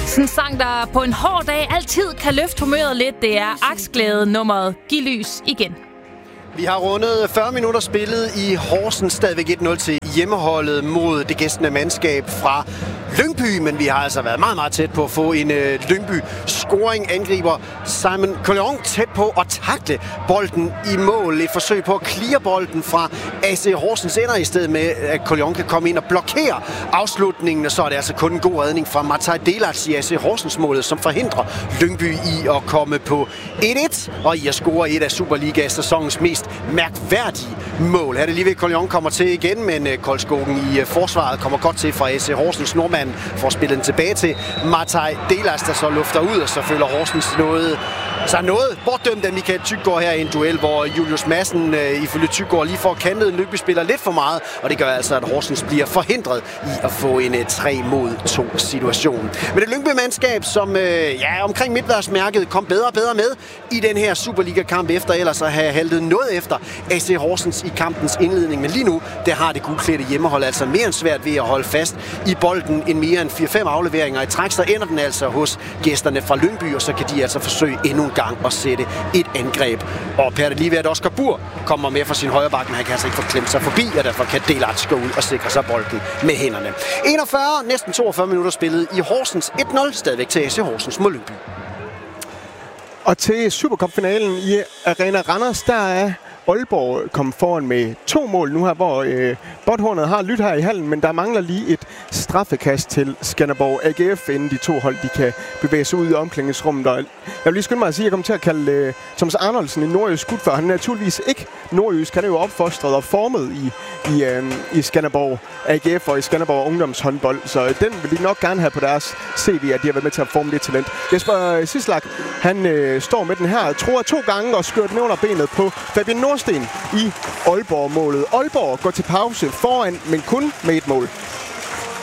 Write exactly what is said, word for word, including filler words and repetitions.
Sådan en sang, der på en hård dag altid kan løfte humøret lidt. Det er Aksglæde nummeret Giv lys igen. Vi har rundet fyrre minutter spillet i Horsens, stadigvæk et nul til hjemmeholdet mod det gæstende mandskab fra Lyngby, men vi har altså været meget, meget tæt på at få en øh, Lyngby-scoring. Angriber Simon Collion tæt på at takle bolden i mål. Et forsøg på at clear bolden fra A C Horsens ender i stedet med, at Collion kan komme ind og blokere afslutningen, og så er det altså kun en god redning fra Mataj Delac i A C Horsens-målet, som forhindrer Lyngby i at komme på et et og i at score et af Superliga-sæsonens mest mærkværdige mål. Her er det lige ved, at Collion kommer til igen, men Koldskogen i forsvaret kommer godt til fra A C Horsens. Nordmand får spillet den tilbage til Mataj Delac, der så lufter ud, og så følger Horsens noget, så noget bortdømt af Michael Tyggaard her i en duel, hvor Julius Madsen øh, ifølge Tyggaard lige får kantet en Lyngby-spiller lidt for meget, og det gør altså, at Horsens bliver forhindret i at få en øh, tre mod to situation. Men det Lyngby-mandskab, som øh, ja, omkring midtvejsmærket kom bedre og bedre med i den her Superliga-kamp, efter ellers at have haltet noget efter A C Horsens i kampens indledning. Men lige nu, der har det gulklædte hjemmehold altså mere end svært ved at holde fast i bolden end mere end fire fem afleveringer i træk, så ender den altså hos gæsterne fra Lyngby, og så kan de altså forsøge endnu en gang at sætte et angreb. Og per det lige ved, at Oscar Bur kommer med fra sin højre bak, men han kan altså ikke få klemt sig forbi, og derfor kan Delac gå ud og sikre sig bolden med hænderne. enogfyrre, næsten toogfyrre minutter spillet i Horsens. et nul stadigvæk til A C Horsens mod Lyngby. Og til Supercup-finalen i Arena Randers, der er Aalborg kom foran med to mål nu her, hvor øh, Botthornet har lyttet her i hallen, men der mangler lige et straffekast til Skanderborg A G F, inden de to hold de kan bevæge sig ud i omklædningsrummet. Og jeg vil lige skynde mig at sige, at jeg kommer til at kalde øh, Thomas Arnoldsen en nordjysk skud, for han er naturligvis ikke nordjysk. Han er jo opfostret og formet i, i, øh, i Skanderborg A G F og i Skanderborg Ungdomshåndbold, så øh, den vil de nok gerne have på deres C V, at de har været med til at forme det talent. Jesper øh, Sislak, han øh, står med den her, tror to gange og skørt den under benet på Fabian Nordsten i Aalborg-målet. Aalborg går til pause foran, men kun med et mål.